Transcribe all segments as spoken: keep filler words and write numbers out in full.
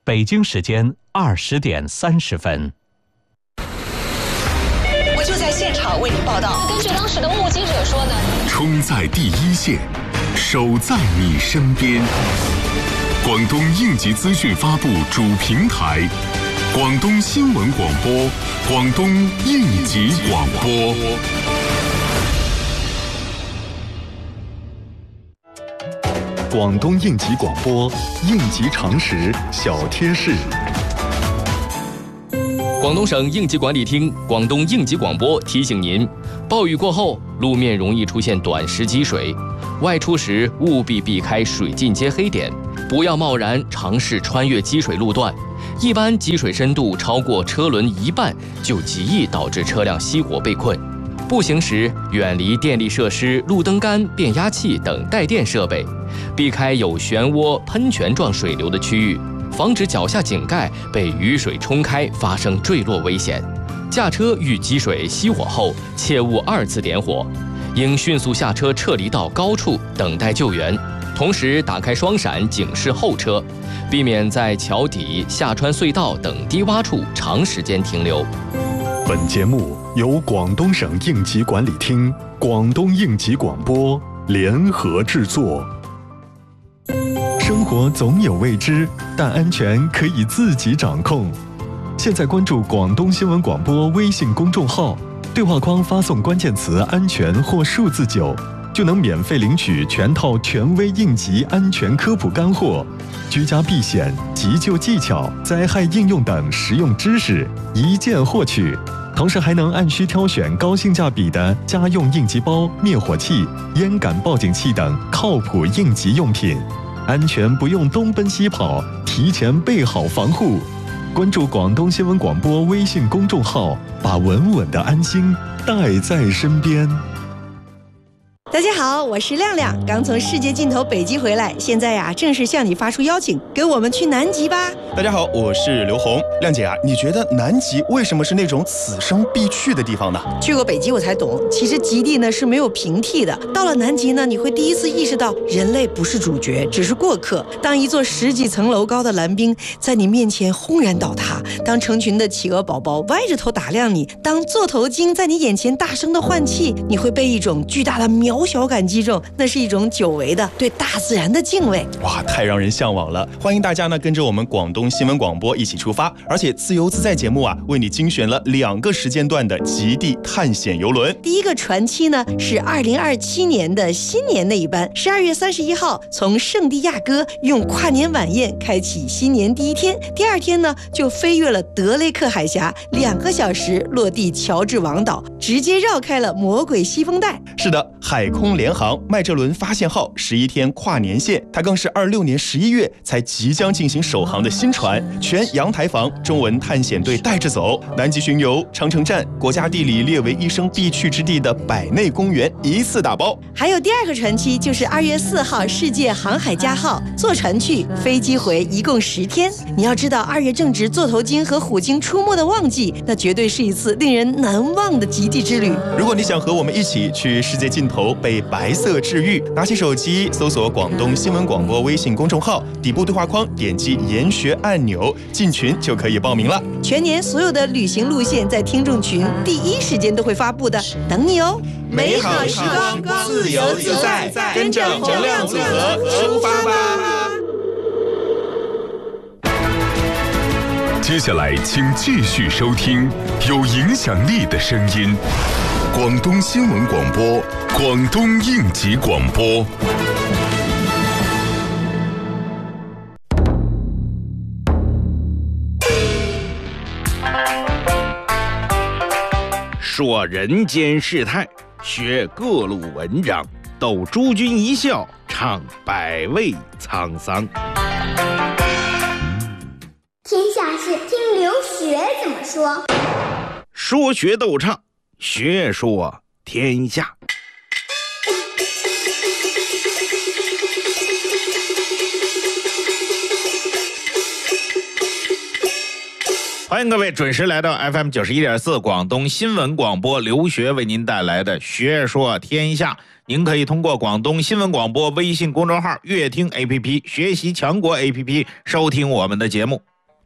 北京时间二十点三十分。 我就在现场为您报道。 根据当时的目击者说呢， 冲在第一线，守在你身边。广东应急资讯发布主平台，广东新闻广播，广东应急广播。广东应急广播，应急常识小贴士。 广东省应急管理厅、广东应急广播提醒您：暴雨过后，路面容易出现短时积水，外出时务必避开水浸街黑点，不要贸然尝试穿越积水路段。一般积水深度超过车轮一半，就极易导致车辆熄火被困。步行时远离电力设施、路灯杆、变压器等带电设备，避开有漩涡、喷泉状水流的区域，防止脚下井盖被雨水冲开，发生坠落危险。驾车遇积水熄火后，切勿二次点火，应迅速下车撤离到高处等待救援，同时打开双闪警示后车，避免在桥底、下穿隧道等低洼处长时间停留。 本节目由广东省应急管理厅、广东应急广播联合制作。 生活总有未知，但安全可以自己掌控。现在关注广东新闻广播微信公众号，对话框发送关键词“安全”或数字九，就能免费领取全套权威应急安全科普干货、居家避险、急救技巧、灾害应用等实用知识，一键获取。同时还能按需挑选高性价比的家用应急包、灭火器、烟感报警器等靠谱应急用品，安全不用东奔西跑，提前备好防护。关注广东新闻广播微信公众号，把稳稳的安心带在身边。 大家好，我是亮亮，刚从世界尽头北极回来，现在呀正式向你发出邀请，跟我们去南极吧。 大家好，我是刘红。亮姐啊，你觉得南极为什么是那种此生必去的地方呢？ 去过北极我才懂，其实极地呢是没有平替的。到了南极呢，你会第一次意识到人类不是主角，只是过客。当一座十几层楼高的蓝冰在你面前轰然倒塌，当成群的企鹅宝宝歪着头打量你，当座头鲸在你眼前大声的换气，你会被一种巨大的渺小感击中，那是一种久违的对大自然的敬畏。 哇，太让人向往了！欢迎大家呢跟着我们广东新闻广播一起出发，而且自由自在节目啊为你精选了两个时间段的极地探险游轮。 第一个船期呢是二零二七年的新年那一班，十二月三十一号从圣地亚哥用跨年晚宴开启新年第一天，第二天呢就飞越了德雷克海峡，两个小时落地乔治王岛，直接绕开了魔鬼西风带。 是的，海空联航麦哲伦发现号十一天跨年线，它更是二六年十一月才即将进行首航的新船，全阳台房中文探险队带着走，南极巡游、长城站、国家地理列为一生必去之地的百内公园一次打包。 还有第二个船期就是二月四号世界航海家号，坐船去，飞机回，一共十天。你要知道，二月正值座头鲸和虎鲸出没的旺季，那绝对是一次令人难忘的极地之旅。 如果你想和我们一起去世界尽头被白色治愈，拿起手机搜索广东新闻广播微信公众号，底部对话框点击研学按钮进群就可以报名了。 全年所有的旅行路线在听众群第一时间都会发布的，等你哦。 美好时光，自由自在，跟着洪亮组合出发吧。 接下来请继续收听有影响力的声音，广东新闻广播，广东应急广播。 说人间世态，学各路文章，逗诸君一笑，唱百味沧桑。 天下事听刘学怎么说。 说学逗唱，学说天下。欢迎各位准时来到 F M 九十一点四 广东新闻广播，刘学为您带来的学说天下。您可以通过广东新闻广播微信公众号、乐听 A P P、学习强国 A P P 收听我们的节目。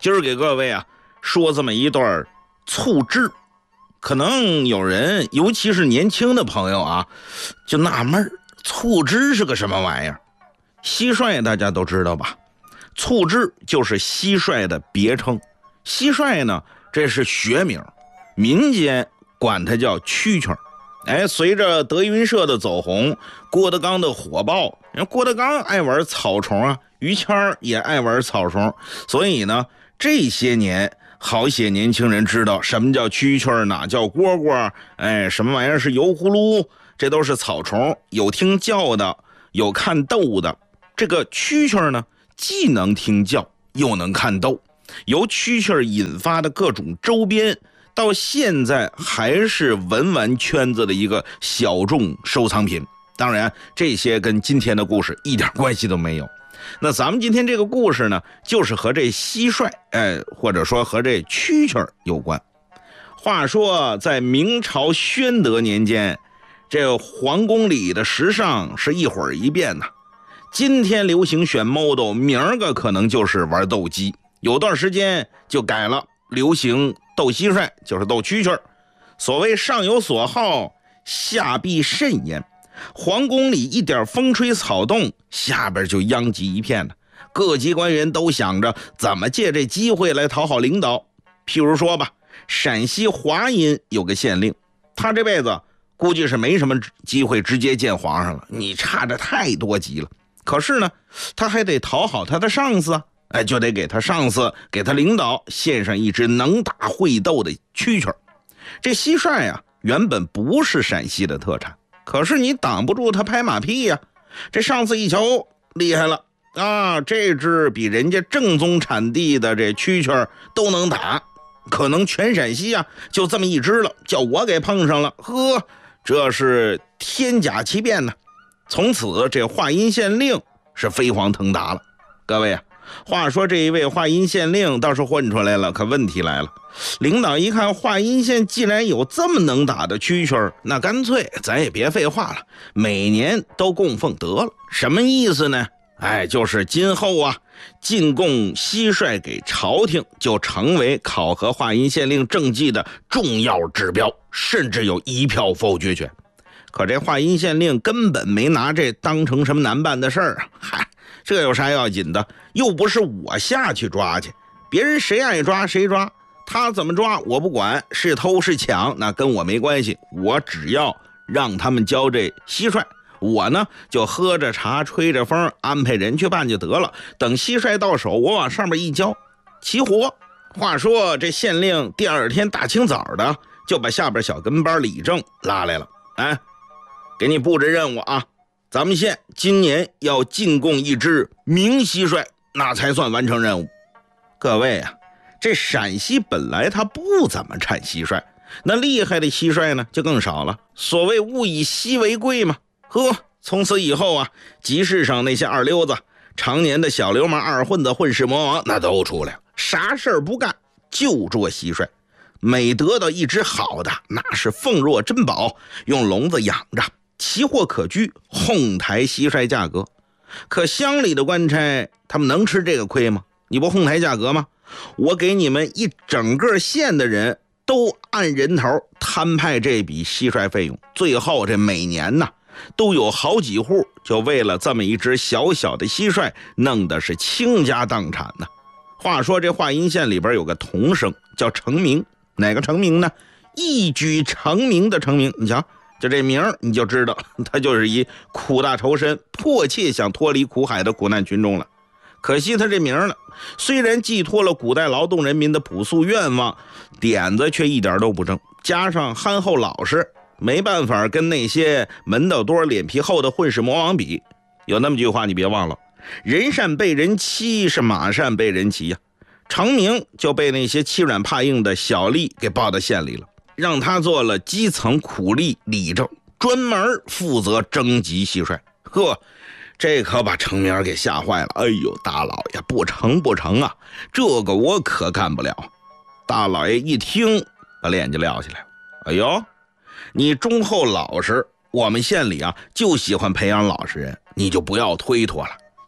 今儿给各位啊说这么一段醋汁。可能有人，尤其是年轻的朋友啊，就纳闷醋汁是个什么玩意儿？蟋蟀大家都知道吧？醋汁就是蟋蟀的别称。蟋蟀呢，这是学名，民间管它叫蛐蛐。哎，随着德云社的走红，郭德纲的火爆，郭德纲爱玩草虫啊，于谦也爱玩草虫，所以呢，这些年好些年轻人知道什么叫蛐蛐，哪叫蝈蝈，哎，什么玩意儿是油葫芦，这都是草虫，有听叫的，有看斗的。这个蛐蛐呢，既能听叫，又能看斗。由蛐蛐引发的各种周边，到现在还是文玩圈子的一个小众收藏品。当然，这些跟今天的故事一点关系都没有。那咱们今天这个故事呢，就是和这蟋蟀，哎，或者说和这蛐蛐有关。话说，在明朝宣德年间，这皇宫里的时尚是一会儿一变呐。今天流行选 model， 明儿个可能就是玩斗鸡，有段时间就改了，流行斗蟋蟀，就是斗蛐蛐。所谓上有所好，下必甚焉。皇宫里一点风吹草动，下边就殃及一片了。各级官员都想着怎么借这机会来讨好领导。譬如说吧，陕西华阴有个县令，他这辈子估计是没什么机会直接见皇上了，你差着太多级了。可是呢，他还得讨好他的上司啊，哎，就得给他上司给他领导献上一只能打会斗的蛐蛐。这蟋蟀啊，原本不是陕西的特产，可是你挡不住他拍马屁呀、啊。这上司一瞧，厉害了啊，这只比人家正宗产地的这蛐蛐都能打，可能全陕西啊就这么一只了，叫我给碰上了，呵，这是天甲奇变呢。从此这华阴县令是飞黄腾达了。各位啊，话说这一位华阴县令倒是混出来了，可问题来了，领导一看华阴县既然有这么能打的蛐蛐，那干脆咱也别废话了，每年都供奉得了。什么意思呢？哎，就是今后啊，进贡蟋蟀给朝廷就成为考核华阴县令政绩的重要指标，甚至有一票否决权。可这华阴县令根本没拿这当成什么难办的事儿啊！嗨，这有啥要紧的？又不是我下去抓去，别人谁爱抓谁抓，他怎么抓我不管，是偷是抢那跟我没关系，我只要让他们交这蟋蟀，我呢就喝着茶吹着风，安排人去办就得了。等蟋蟀到手，我往上面一交，齐活。话说这县令第二天大清早的就把下边小跟班李正拉来了，哎，给你布置任务啊，咱们县今年要进贡一只明蟋蟀，那才算完成任务。各位啊，这陕西本来它不怎么产蟋蟀，那厉害的蟋蟀呢就更少了。所谓物以稀为贵嘛，呵，从此以后啊，集市上那些二溜子、常年的小流氓、二混子、混世魔王那都出来了，啥事儿不干就捉蟋蟀。每得到一只好的，那是奉若珍宝，用笼子养着，奇货可居，哄抬蟋蟀价格。可乡里的官差他们能吃这个亏吗？你不哄抬价格吗？我给你们一整个县的人都按人头摊派这笔蟋蟀费用，最后这每年呢都有好几户就为了这么一只小小的蟋蟀弄得是倾家荡产呢。话说这华阴县里边有个童生叫成明，哪个成名呢？一举成名的成名。你瞧就这名你就知道他就是一苦大仇深，迫切想脱离苦海的苦难群众了。可惜他这名呢，虽然寄托了古代劳动人民的朴素愿望，点子却一点都不正，加上憨厚老实，没办法跟那些门道多脸皮厚的混世魔王比。有那么句话你别忘了，人善被人欺，是马善被人骑呀、啊。成名就被那些欺软怕硬的小吏给抱到县里了，让他做了基层苦力理政，专门负责征集蟋蟀。呵，这可把成名给吓坏了。哎呦，大老爷，不成不成啊，这个我可干不了。大老爷一听，把脸就撂下来了。哎呦，你忠厚老实，我们县里啊就喜欢培养老实人，你就不要推脱了。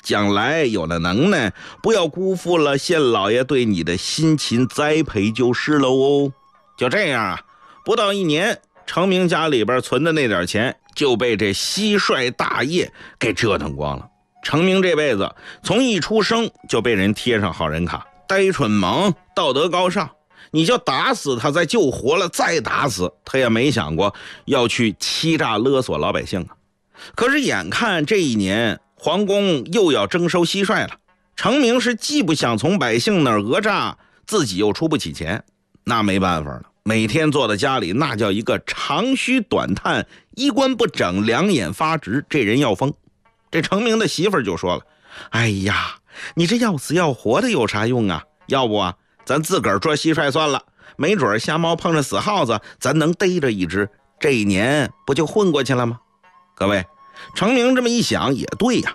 将来有了能耐，不要辜负了县老爷对你的辛勤栽培就是了哦。就这样啊，不到一年，程明家里边存的那点钱就被这蟋蟀大业给折腾光了。程明这辈子从一出生就被人贴上好人卡，呆蠢萌，道德高尚，你就打死他，再救活了再打死他，也没想过要去欺诈勒索老百姓啊。可是眼看这一年皇宫又要征收蟋蟀了，程明是既不想从百姓那儿讹诈，自己又出不起钱，那没办法了，每天坐在家里那叫一个长吁短叹，衣冠不整，两眼发直，这人要疯。这程明的媳妇儿就说了，哎呀，你这要死要活的有啥用啊？要不啊，咱自个儿捉蟋蟀算了，没准瞎猫碰着死耗子，咱能逮着一只，这一年不就混过去了吗？各位，程明这么一想也对呀，